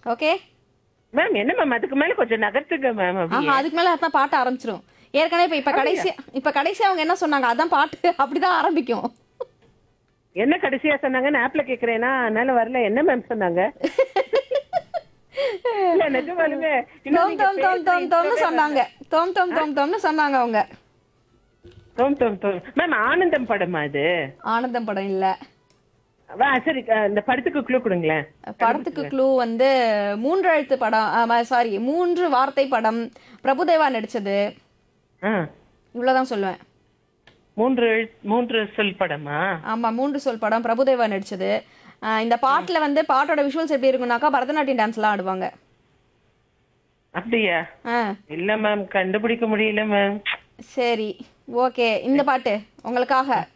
Okay. Ma'am என்ன ma'am அதுக்கு மேல கொஞ்சம் நகர்த்துங்க மேம் அப்படியே. அதுக்கு மேல அதான் பாட்டு ஆரம்பிச்சிரும். ஏற்கனவே இப்ப கடைசி அவங்க என்ன சொன்னாங்க, அதான் பாட்டு அப்படிதான் ஆரம்பிக்கும். என்ன கடைசியா சொன்னாங்கன்னு ஆப்ல கேக்குறேன்னா அதனால வரல. என்ன மேம் சொன்னாங்க? இல்ல நிஜமாலுமே இன்னும் தோம் நீங்க தோம் தோம் பேசுற தோம் தோம்னு intro-வே சொன்னாங்க. தோம் தோம் தோம் தோம்னு சொன்னாங்க அவங்க. தோம் தோம் தோம். மேம் ஆனந்தம் படமா இது? ஆனந்தம் படம் இல்ல. சரி இந்த படத்துக்கு க்ளூ கொடுங்களேன். படத்துக்கு க்ளூ வந்து 3 எழுத்து படம், சாரி 3 வார்த்தை படம், பிரபுதேவா நடிச்சது. ஆ, இவ்வளவுதான் சொல்லுவேன். 3 சொல் படமா? ஆமா 3 சொல் படம், பிரபுதேவா நடிச்சது. இந்த பாட்டுல வந்து பாட்டோட விஷுவல்ஸ் எப்படி இருக்கும்னாக்கா பரதநாட்டியம் டான்ஸ்லாம் ஆடுவாங்க. அப்படியா? ஆ இல்ல மேம் கண்டுபிடிக்க முடியல மேம். சரி ஓகே, இந்த பாட்டு உங்களுக்காக